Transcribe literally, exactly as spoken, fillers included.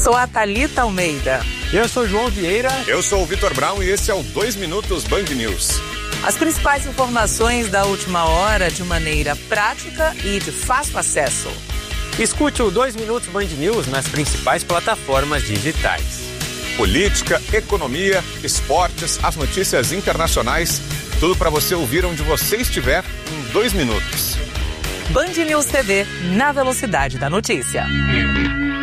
sou a Thalita Almeida. Eu sou o João Vieira. Eu sou o Vitor Brown e esse é o dois Minutos Band News. As principais informações da última hora de maneira prática e de fácil acesso. Escute o dois Minutos Band News nas principais plataformas digitais. Política, economia, esportes, as notícias internacionais, tudo para você ouvir onde você estiver em dois minutos. Band News T V, na velocidade da notícia.